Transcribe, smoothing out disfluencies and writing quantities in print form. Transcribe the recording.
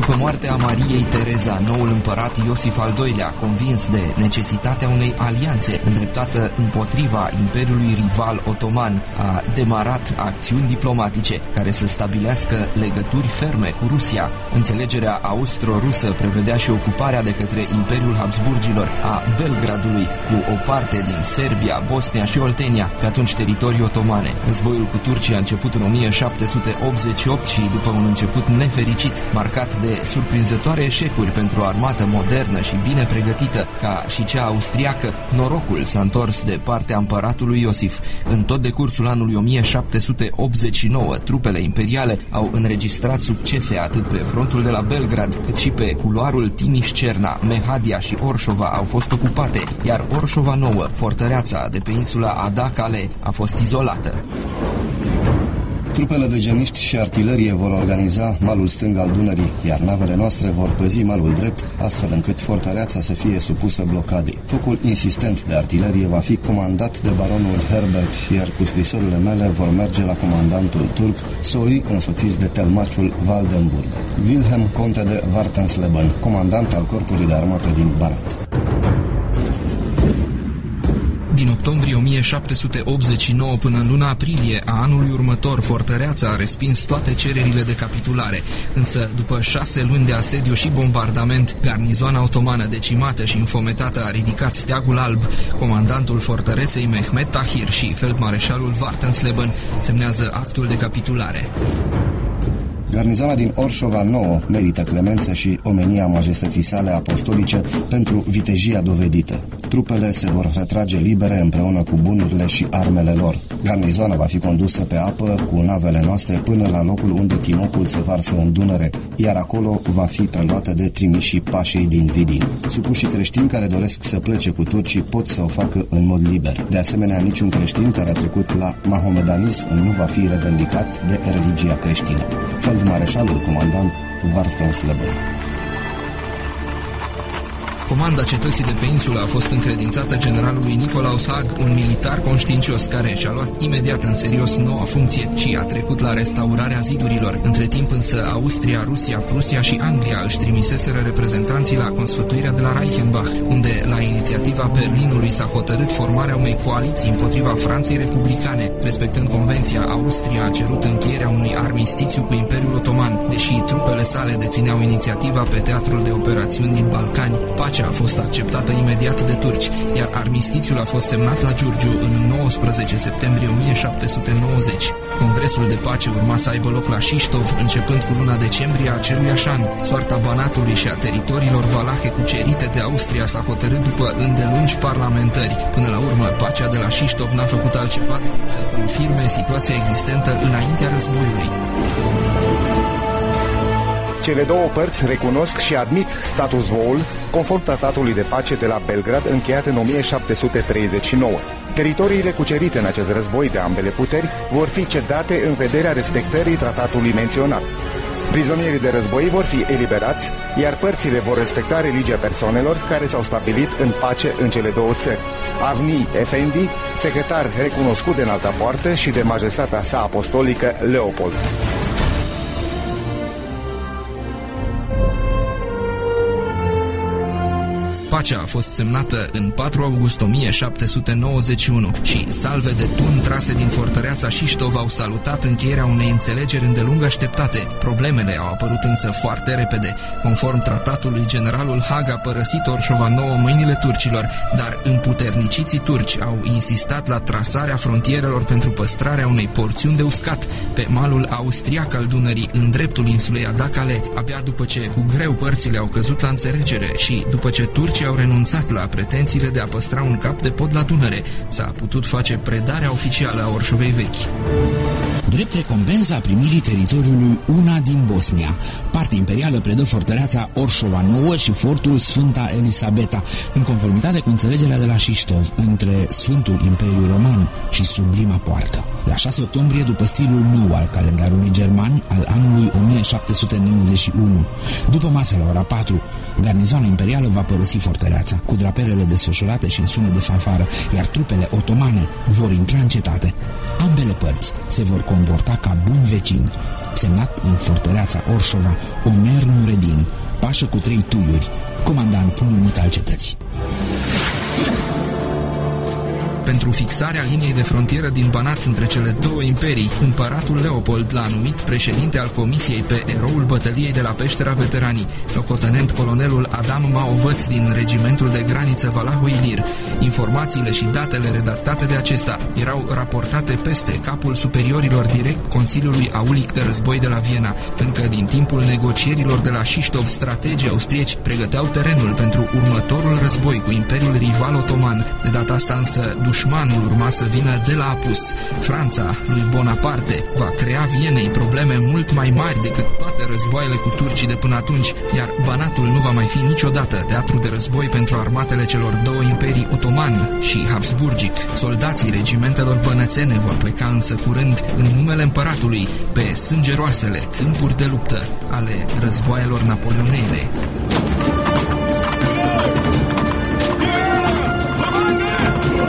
După moartea Mariei Tereza, noul împărat Iosif al II-lea, convins de necesitatea unei alianțe îndreptată împotriva Imperiului rival otoman, a demarat acțiuni diplomatice care să stabilească legături ferme cu Rusia. Înțelegerea austro-rusă prevedea și ocuparea de către Imperiul Habsburgilor a Belgradului cu o parte din Serbia, Bosnia și Oltenia, pe atunci teritorii otomane. Războiul cu Turcia a început în 1788 și după un început nefericit, marcat de surprinzătoare eșecuri pentru o armată modernă și bine pregătită ca și cea austriacă, norocul s-a întors de partea împăratului Iosif. În tot decursul anului 1789, trupele imperiale au înregistrat succese atât pe frontul de la Belgrad, cât și pe culoarul Timișcerna, Mehadia și Orșova au fost ocupate, iar Orșova Nouă, fortăreața de pe insula Adacale, a fost izolată. Trupele de geniști și artilerie vor organiza malul stâng al Dunării, iar navele noastre vor păzi malul drept, astfel încât fortăreața să fie supusă blocadei. Focul insistent de artilerie va fi comandat de baronul Herbert, iar cu scrisorile mele vor merge la comandantul turc, sorii însoțiți de telmaciul Waldenburg, Wilhelm conte de Wartensleben, comandant al corpului de armată din Banat. Din octombrie 1789 până în luna aprilie a anului următor, fortăreața a respins toate cererile de capitulare, însă după 6 luni de asediu și bombardament, garnizoana otomană decimată și înfometată a ridicat steagul alb. Comandantul fortăreței Mehmed Tahir și feldmareșalul Wartensleben semnează actul de capitulare. Garnizoana din Orșova Nouă merită clemență și omenia majestății sale apostolice pentru vitejia dovedită. Trupele se vor retrage libere împreună cu bunurile și armele lor. Garnizoana va fi condusă pe apă cu navele noastre până la locul unde Timocul se varsă în Dunăre, iar acolo va fi preluată de trimișii pașei din Vidin. Supușii creștini care doresc să plece cu turcii pot să o facă în mod liber. De asemenea, niciun creștin care a trecut la mahomedanism nu va fi revendicat de religia creștină. Feldmareșalul comandant Wartensleben. Comanda cetății de pe insulă a fost încredințată generalului Nicolaus Haag, un militar conștiincios care și-a luat imediat în serios noua funcție și a trecut la restaurarea zidurilor. Între timp însă Austria, Rusia, Prusia și Anglia își trimiseseră reprezentanții la consfătuirea de la Reichenbach, unde la inițiativa Berlinului s-a hotărât formarea unei coaliții împotriva Franței republicane. Respectând convenția, Austria a cerut încheierea unui armistițiu cu Imperiul Otoman, deși trupele sale dețineau inițiativa pe teatrul de operațiuni din Balcani. Pacea a fost acceptată imediat de turci, iar armistițiul a fost semnat la Giurgiu în 19 septembrie 1790. Congresul de pace urma să aibă loc la Șiștov, începând cu luna decembrie a aceluiași an. Soarta Banatului și a teritoriilor valahe cucerite de Austria s-a hotărât după îndelungi parlamentări. Până la urmă, pacea de la Șiștov n-a făcut altceva decât să confirme situația existentă înaintea războiului. Cele două părți recunosc și admit status quo-ul conform tratatului de pace de la Belgrad încheiat în 1739. Teritoriile cucerite în acest război de ambele puteri vor fi cedate în vederea respectării tratatului menționat. Prizonierii de război vor fi eliberați, iar părțile vor respecta religia persoanelor care s-au stabilit în pace în cele două țări. Avni Efendi, secretar recunoscut de Înalta Poartă și de majestatea sa apostolică Leopold. Pacea a fost semnată în 4 august 1791 și salve de tun trase din fortăreața Șiștov au salutat încheierea unei înțelegeri îndelung așteptate. Problemele au apărut însă foarte repede. Conform tratatului, generalul Haag a părăsit Orșova Nouă în mâinile turcilor, dar împuterniciții turci au insistat la trasarea frontierelor pentru păstrarea unei porțiuni de uscat pe malul austriac al Dunării, în dreptul insulei Adacale. Abia după ce cu greu părțile au căzut la înțelegere și după ce turcii au renunțat la pretențiile de a păstra un cap de pod la Dunăre, s-a putut face predarea oficială a Orșovei vechi. Drept recompensă a primirii teritoriului una din Bosnia, partea imperială predă fortăreața Orșova Nouă și fortul Sfânta Elisabeta, în conformitate cu înțelegerea de la Șiștov între Sfântul Imperiu Roman și Sublima Poartă. La 6 octombrie, după stilul nou al calendarului german al anului 1791, după masă la ora 4, garnizoana imperială va părăsi fortăreața, cu drapelele desfășurate și în sunet de fanfară, iar trupele otomane vor intra în cetate. Ambele părți se vor comporta ca buni vecini. semnat în fortăreața Orșova Omer Nuredin, pașă cu 3 tuiuri, comandant numit al cetății. Pentru fixarea liniei de frontieră din Banat între cele două imperii, împăratul Leopold l-a numit președinte al comisiei pe eroul bătăliei de la Peștera Veteranii, locotenent colonelul Adam Maovăț din regimentul de graniță Valahu-Ilir. Informațiile și datele redactate de acesta erau raportate peste capul superiorilor direct Consiliului Aulic de Război de la Viena. Încă din timpul negocierilor de la Șiștov, strategii austrieci pregăteau terenul pentru următorul război cu imperiul rival otoman. De data asta însă dușmanul urma să vină de la apus. Franța lui Bonaparte va crea Vienei probleme mult mai mari decât toate războaiele cu turcii de până atunci, iar Banatul nu va mai fi niciodată teatru de război pentru armatele celor două imperii, otoman și habsburgic. Soldații regimentelor bănățene vor pleca însă curând în numele împăratului pe sângeroasele câmpuri de luptă ale războaielor napoleonene.